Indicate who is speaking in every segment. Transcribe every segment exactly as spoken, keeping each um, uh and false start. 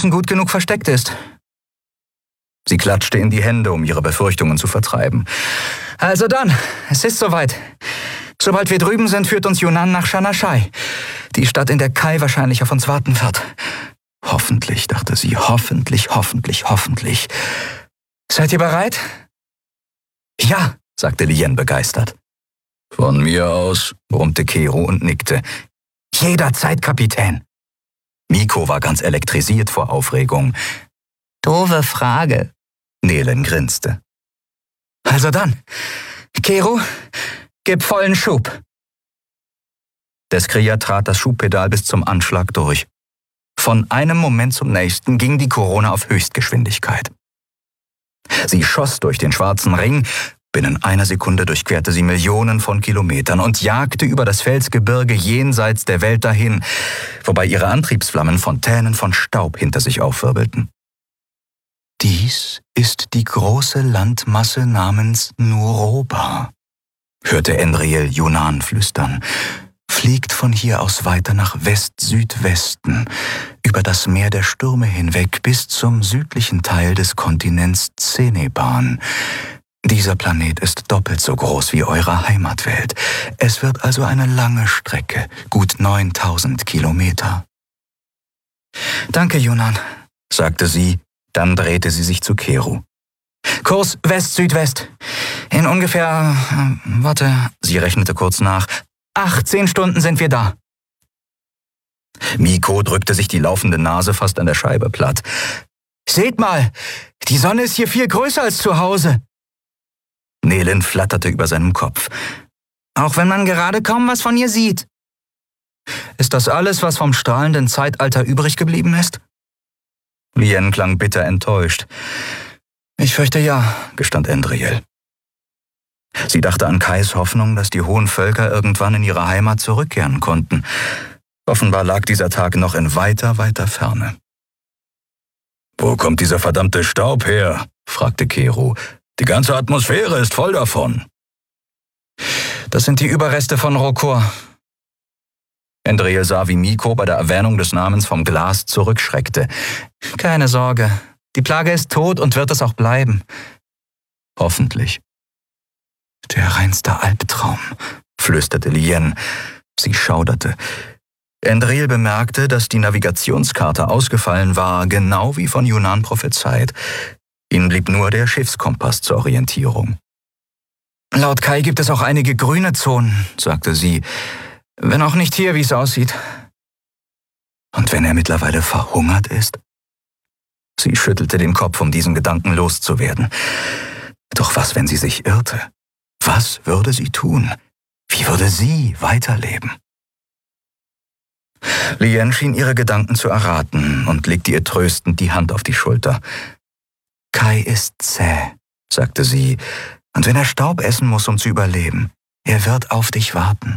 Speaker 1: draußen gut genug versteckt ist. Sie klatschte in die Hände, um ihre Befürchtungen zu vertreiben. Also dann, es ist soweit. Sobald wir drüben sind, führt uns Yunnan nach Chanashai, die Stadt, in der Kai wahrscheinlich auf uns warten wird. Hoffentlich, dachte sie, hoffentlich, hoffentlich, hoffentlich. Seid ihr bereit? Ja, sagte Lien begeistert. Von mir aus, brummte Kero und nickte. Jederzeit, Kapitän. Miko war ganz elektrisiert vor Aufregung. Doofe Frage. Nelen grinste. Also dann, Kero, gib vollen Schub. Deskria trat das Schubpedal bis zum Anschlag durch. Von einem Moment zum nächsten ging die Corona auf Höchstgeschwindigkeit. Sie schoss durch den schwarzen Ring, binnen einer Sekunde durchquerte sie Millionen von Kilometern und jagte über das Felsgebirge jenseits der Welt dahin, wobei ihre Antriebsflammen Fontänen von Staub hinter sich aufwirbelten. Dies ist die große Landmasse namens Nuroba, hörte Enriel Yunnan flüstern, fliegt von hier aus weiter nach West-Südwesten, über das Meer der Stürme hinweg bis zum südlichen Teil des Kontinents Ceneban. Dieser Planet ist doppelt so groß wie eure Heimatwelt. Es wird also eine lange Strecke, gut neuntausend Kilometer. Danke, Yunnan, sagte sie, dann drehte sie sich zu Kero. Kurs West-Südwest. In ungefähr, äh, warte, sie rechnete kurz nach, achtzehn Stunden sind wir da. Miko drückte sich die laufende Nase fast an der Scheibe platt. Seht mal, die Sonne ist hier viel größer als zu Hause. Nelen flatterte über seinem Kopf. Auch wenn man gerade kaum was von ihr sieht. Ist das alles, was vom strahlenden Zeitalter übrig geblieben ist? Lien klang bitter enttäuscht. Ich fürchte ja, gestand Endriel. Sie dachte an Kais Hoffnung, dass die hohen Völker irgendwann in ihre Heimat zurückkehren konnten. Offenbar lag dieser Tag noch in weiter, weiter Ferne. »Wo kommt dieser verdammte Staub her?« fragte Kero. »Die ganze Atmosphäre ist voll davon.« »Das sind die Überreste von Rokor.« Endriel sah, wie Miko bei der Erwähnung des Namens vom Glas zurückschreckte. »Keine Sorge, die Plage ist tot und wird es auch bleiben.« »Hoffentlich.« »Der reinste Albtraum«, flüsterte Lien. Sie schauderte. Endriel bemerkte, dass die Navigationskarte ausgefallen war, genau wie von Yunnan prophezeit. Ihnen blieb nur der Schiffskompass zur Orientierung. »Laut Kai gibt es auch einige grüne Zonen«, sagte sie, »wenn auch nicht hier, wie es aussieht.« »Und wenn er mittlerweile verhungert ist?« Sie schüttelte den Kopf, um diesen Gedanken loszuwerden. Doch was, wenn sie sich irrte? Was würde sie tun? Wie würde sie weiterleben? Lien schien ihre Gedanken zu erraten und legte ihr tröstend die Hand auf die Schulter. »Kai ist zäh«, sagte sie, »und wenn er Staub essen muss, um zu überleben, er wird auf dich warten.«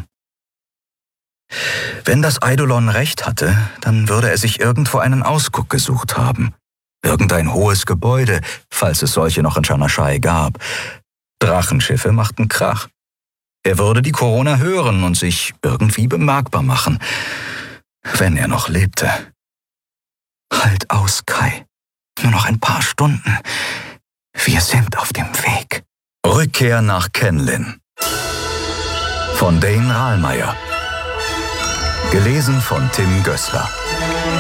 Speaker 1: Wenn das Eidolon recht hatte, dann würde er sich irgendwo einen Ausguck gesucht haben. Irgendein hohes Gebäude, falls es solche noch in Chanashai gab. Drachenschiffe machten Krach. Er würde die Corona hören und sich irgendwie bemerkbar machen, wenn er noch lebte. Halt aus, Kai. Nur noch ein paar Stunden. Wir sind auf dem Weg. Rückkehr nach Kenlin. Von Dane Rahlmeier. Gelesen von Tim Gößler.